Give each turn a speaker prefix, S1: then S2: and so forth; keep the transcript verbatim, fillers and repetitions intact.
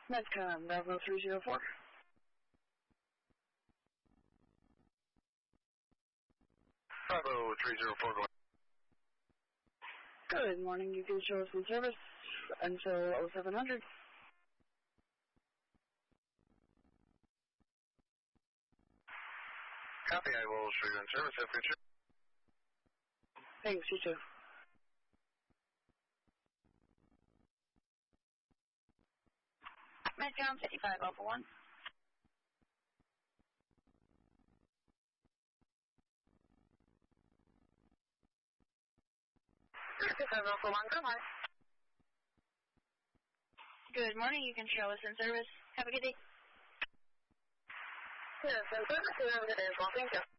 S1: Medcom, Bravo three zero four.
S2: Bravo three zero four, go ahead.
S1: Good morning, you can show us in service until oh seven hundred.
S2: Copy, I will show you in service if it's your...
S1: Thanks, you too.
S3: Medcom fifty-five Alpha one.
S2: fifty-five Alpha one, come on.
S3: Good morning, you can show us in service. Have a good day.
S2: Yes, in service, you have a good day as well, thank you.